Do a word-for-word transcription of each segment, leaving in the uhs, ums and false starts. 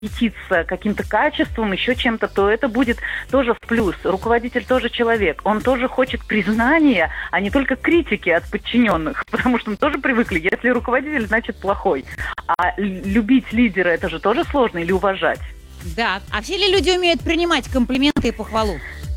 восхититься каким-то качеством, еще чем-то, то это будет тоже в плюс. Руководитель тоже человек. Он тоже хочет признания, а не только критики от подчиненных. Потому что мы тоже привыкли, если руководитель, значит плохой. А любить лидера, это же тоже сложно, или уважать. Да. А все ли люди умеют принимать комплименты и похвалу?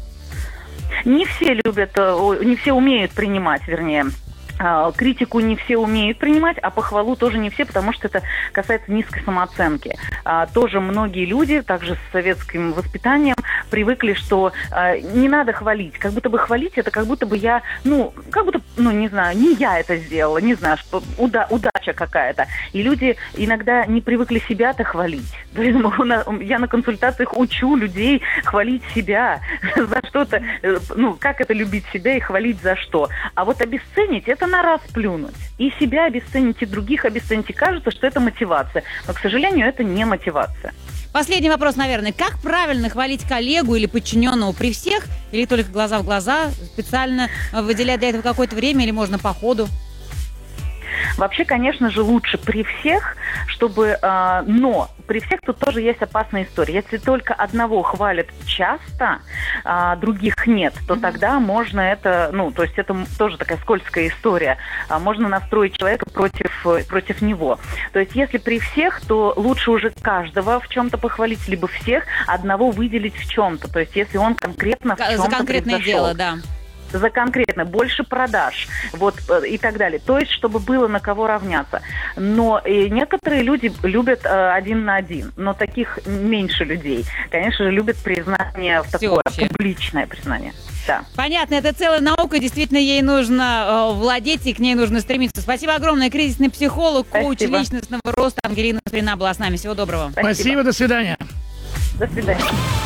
Не все любят, не все умеют принимать, вернее. Критику не все умеют принимать, а похвалу тоже не все, потому что это касается низкой самооценки. А, тоже многие люди, также с советским воспитанием, привыкли, что а, не надо хвалить. Как будто бы хвалить, это как будто бы я, ну, как будто, ну, не знаю, не я это сделала, не знаю, что, уда- удача какая-то. И люди иногда не привыкли себя-то хвалить. Я на консультациях учу людей хвалить себя за что-то, ну, как это любить себя и хвалить за что. А вот обесценить — это на раз плюнуть. И себя обесценить, и других обесценить. И кажется, что это мотивация. Но, к сожалению, это не мотивация. Последний вопрос, наверное. Как правильно хвалить коллегу или подчиненного при всех? Или только глаза в глаза? Специально выделять для этого какое-то время или можно по ходу? Вообще, конечно же, лучше при всех, чтобы... Э, но при всех тут тоже есть опасная история. Если только одного хвалят часто, а других нет, то mm-hmm. тогда можно это... Ну, то есть это тоже такая скользкая история. А, можно настроить человека против, против него. То есть если при всех, то лучше уже каждого в чем-то похвалить, либо всех одного выделить в чем-то. То есть если он конкретно в чем-то за конкретное произошел. дело, да. За конкретно, больше продаж, вот, и так далее. То есть, чтобы было на кого равняться. Но и некоторые люди любят э, один на один, но таких меньше людей. Конечно же, любят признание, в такое Всеобщее. Публичное признание. Да. Понятно, это целая наука, действительно, ей нужно э, владеть, и к ней нужно стремиться. Спасибо огромное. Кризисный психолог, коуч Спасибо. Личностного роста Ангелина Стрина была с нами. Всего доброго. Спасибо. Спасибо, до свидания. До свидания.